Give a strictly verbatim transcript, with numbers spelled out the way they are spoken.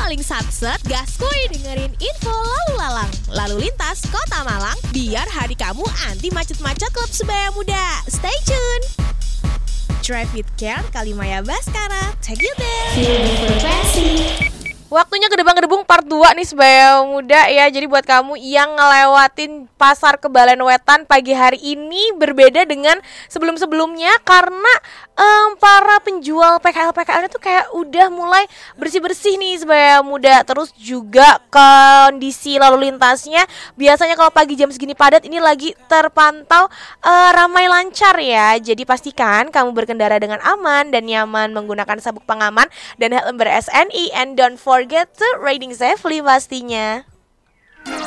paling satset, gaskuy dengerin info lalu lalang, lalu lintas Kota Malang, biar hari kamu anti macet-macet klub sebaya muda. Stay tune. Drive with Care, Kalimaya Baskara, take you there. Feel the frequency. Waktunya Gedebang-Gedebung part dua nih sebaya muda ya. Jadi buat kamu yang ngelewatin pasar Kebalen Wetan pagi hari ini berbeda dengan sebelum-sebelumnya karena um, para penjual P K L P K L itu kayak udah mulai bersih-bersih nih sebaya muda. Terus juga kondisi lalu lintasnya biasanya kalau pagi jam segini padat, ini lagi terpantau uh, ramai lancar ya. Jadi pastikan kamu berkendara dengan aman dan nyaman menggunakan sabuk pengaman dan helm ber S N I, and don't forget to riding safely pastinya.